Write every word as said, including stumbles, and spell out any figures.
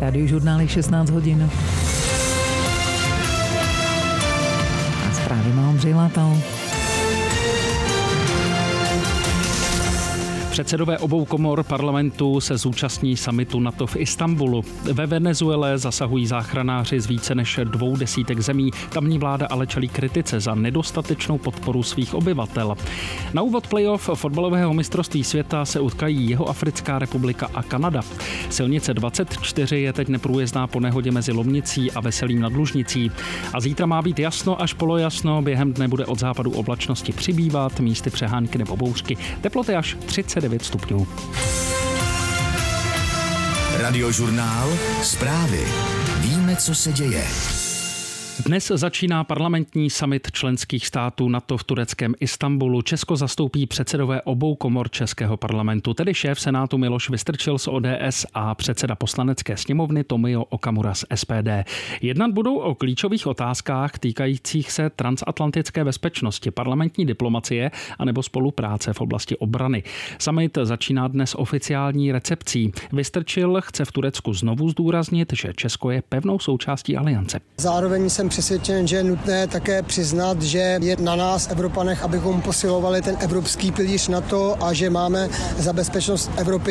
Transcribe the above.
Radiožurnály šestnáct hodin. A zprávy má Ondřej Látal. Předsedové obou komor parlamentu se zúčastní summitu NATO v Istanbulu. Ve Venezuele zasahují záchranáři z více než dvou desítek zemí. Tamní vláda ale čelí kritice za nedostatečnou podporu svých obyvatel. Na úvod playoff fotbalového mistrovství světa se utkají Jihoafrická republika a Kanada. Silnice dvacet čtyři je teď neprůjezdná po nehodě mezi Lomnicí a Veselým nad Lužnicí. A zítra má být jasno až polojasno, během dne bude od západu oblačnosti přibývat, místy přehánky nebo bouřky. Teploty až třicet devět stupňů. Radiožurnál, zprávy. Víme, co se děje. Dnes začíná parlamentní summit členských států NATO v tureckém Istanbulu. Česko zastoupí předsedové obou komor českého parlamentu, tedy šéf Senátu Miloš Vystrčil z O D S a předseda poslanecké sněmovny Tomio Okamura z S P D. Jednat budou o klíčových otázkách týkajících se transatlantické bezpečnosti, parlamentní diplomacie anebo spolupráce v oblasti obrany. Summit začíná dnes oficiální recepcí. Vystrčil chce v Turecku znovu zdůraznit, že Česko je pevnou součástí aliance. Zároveň jsem přesvědčen, že je nutné také přiznat, že je na nás, Evropanech, abychom posilovali ten evropský pilíř NATO a že máme za bezpečnost Evropy